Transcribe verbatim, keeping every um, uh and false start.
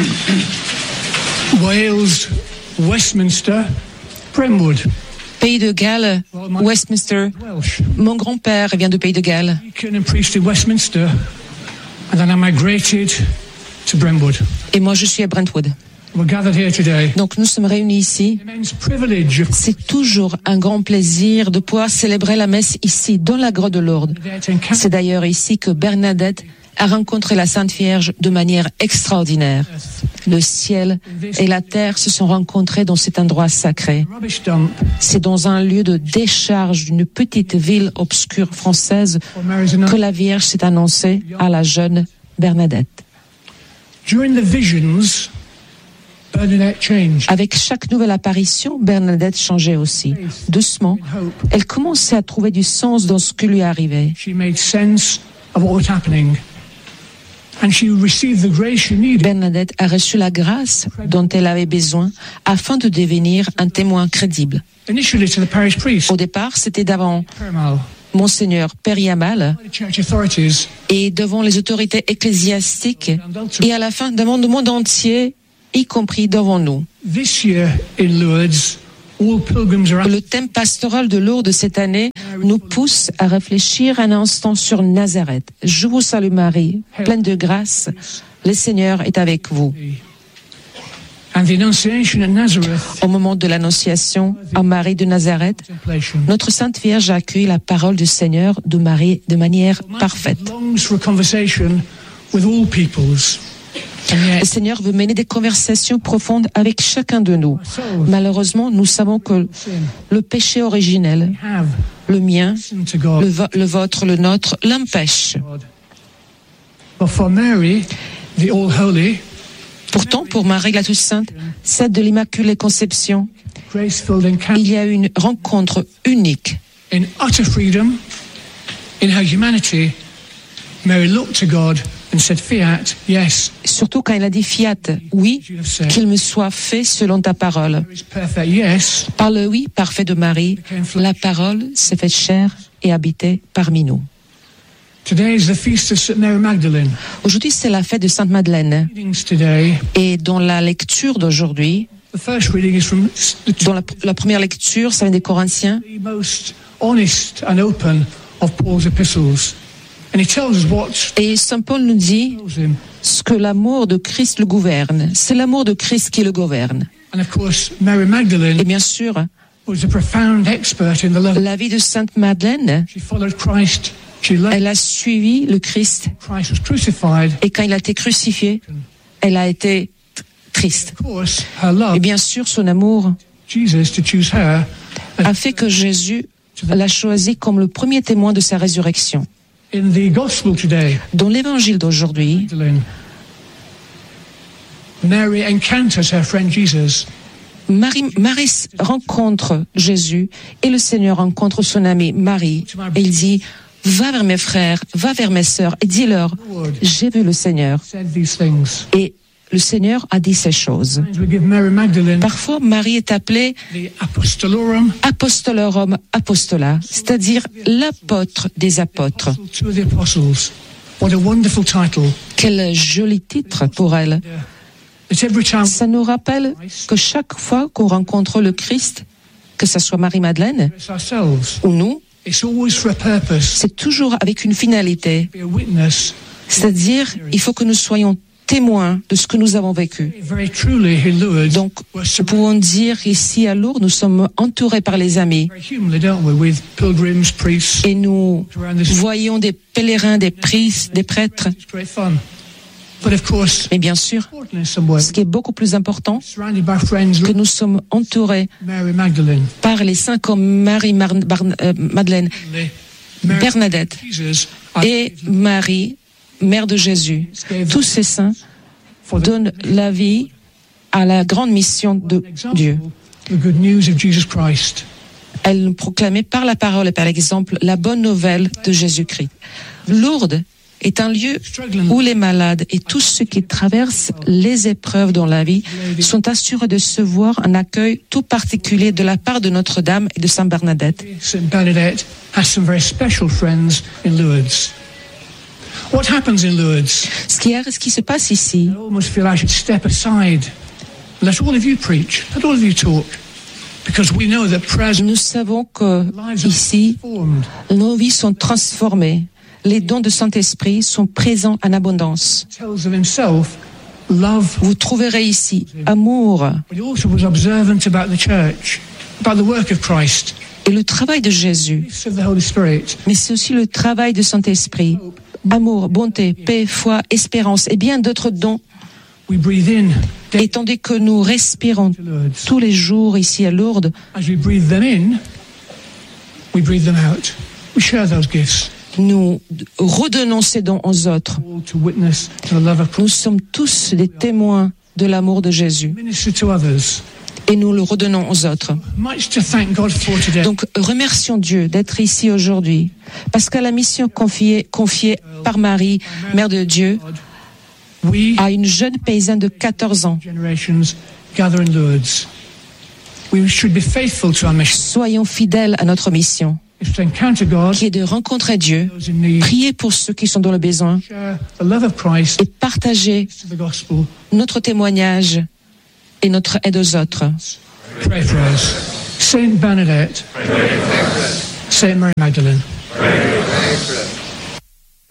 Wales, Westminster, Brentwood. Pays de Galles, Westminster. Mon grand-père vient de Pays de Galles. Et moi, je suis à Brentwood. Donc, nous sommes réunis ici. C'est toujours un grand plaisir de pouvoir célébrer la messe ici, dans la grotte de Lourdes. C'est d'ailleurs ici que Bernadette a rencontré la Sainte Vierge de manière extraordinaire. Le ciel et la terre se sont rencontrés dans cet endroit sacré. C'est dans un lieu de décharge d'une petite ville obscure française que la Vierge s'est annoncée à la jeune Bernadette. Avec chaque nouvelle apparition, Bernadette changeait aussi. Doucement, elle commençait à trouver du sens dans ce qui lui arrivait. Bernadette a reçu la grâce dont elle avait besoin afin de devenir un témoin crédible. Au départ, c'était devant Monseigneur Périamal et devant les autorités ecclésiastiques et à la fin devant le monde entier, y compris devant nous. Le thème pastoral de Lourdes cette année nous pousse à réfléchir un instant sur Nazareth. Je vous salue Marie, pleine de grâce, le Seigneur est avec vous. Au moment de l'annonciation à Marie de Nazareth, notre Sainte Vierge a accueilli la parole du Seigneur de Marie de manière parfaite. Le Seigneur veut mener des conversations profondes avec chacun de nous. Malheureusement, nous savons que le péché originel, le mien, le, vo- le vôtre, le nôtre, l'empêche. Pourtant, pour Marie la Toute Sainte, celle de l'Immaculée Conception, il y a eu une rencontre unique. In utter freedom, in her humanity, Mary looked to God and said, Fiat, yes. Surtout quand il a dit fiat, oui, qu'il me soit fait selon ta parole. Perfect, yes. Par le oui parfait de Marie, la parole s'est faite chair et habitait parmi nous. Today is the feast of Saint Mary Magdalene. Aujourd'hui, c'est la fête de Sainte Madeleine. Today, et dans la lecture d'aujourd'hui, the first reading is from the dans la, la première lecture, ça vient des Corinthiens, most honest and open of Paul's epistles. And he tells us what et Saint Paul nous dit him. ce que l'amour de Christ le gouverne. C'est l'amour de Christ qui le gouverne. And of course, Mary Magdalene Et bien sûr, was a profound expert in the love. la vie de Sainte Madeleine, She followed Christ. She loved elle a suivi le Christ. Christ was crucified. Et quand il a été crucifié, elle a été t- triste. Of course, her love, Et bien sûr, son amour Jesus to choose her a fait que Jésus l'a choisi comme le premier témoin de sa résurrection. in the gospel today. Dans l'évangile d'aujourd'hui, Magdalene. Mary encounters her friend Jesus. Marie, Marie rencontre Jésus et le Seigneur rencontre son amie Marie. Et il dit, va vers mes frères, va vers mes sœurs et dis-leur, j'ai vu le Seigneur. Said these things. Et le Seigneur a dit ces choses. We give Mary Magdalene Parfois, Marie est appelée the apostolorum apostolorum apostola, c'est-à-dire l'apôtre des apôtres. to the apostles. What a wonderful title. Quel joli titre pour elle. That every time Ça nous rappelle que chaque fois qu'on rencontre le Christ, que ce soit Marie-Madeleine we ourselves, ou nous, it's always for a purpose. c'est toujours avec une finalité. Be a witness. C'est-à-dire, il faut que nous soyons témoins de ce que nous avons vécu. Very truly, in Lourdes, Donc, we're nous pouvons dire ici à Lourdes, nous sommes entourés par les amis very humanly, don't we, with pilgrims, priests. et nous Around this, voyons des pèlerins, des priests, des prêtres. it's great fun. But of course, Mais bien sûr, important in some way. ce qui est beaucoup plus important, Surrounded by friends, que nous sommes entourés Mary Magdalene, par les saints comme Marie, Mar- Bar- euh, Madeleine, Mary, Bernadette Jesus, et Marie, mère de Jésus. Tous ces saints for the donnent la vie à la grande mission de Dieu. the good news of Jesus Christ. Elle nous proclamait par la parole et par l'exemple la bonne nouvelle de Jésus-Christ. Lourdes est un lieu où les malades et tous ceux qui traversent les épreuves dans la vie sont assurés de se voir un accueil tout particulier de la part de Notre-Dame et de Sainte Bernadette. Saint Bernadette has some very special friends in Lourdes. What happens in Lourdes? Ce qui, est, ce qui se passe ici. I almost feel I should step aside. Let all of you preach. Let all of you talk. Because we know that prayer. Nous savons que ici, nos vies sont transformées. Les dons de Saint-Esprit sont présents en abondance. Tells of himself, love. Vous trouverez ici amour. But he also was observant about the church, about the work of Christ. Et le travail de Jésus. Mais c'est aussi le travail de Saint-Esprit. Amour, bonté, paix, foi, espérance et bien d'autres dons. Et tandis que nous respirons tous les jours ici à Lourdes, nous redonnons ces dons aux autres. Nous sommes tous des témoins de l'amour de Jésus. Et nous le redonnons aux autres. Donc, remercions Dieu d'être ici aujourd'hui, parce qu'à la mission confiée, confiée par Marie, Mère de Dieu, à une jeune paysanne de quatorze ans, soyons fidèles à notre mission, qui est de rencontrer Dieu, prier pour ceux qui sont dans le besoin, et partager notre témoignage et notre aide aux autres. Pray for us. Saint Bernadette, Saint Mary Magdalene.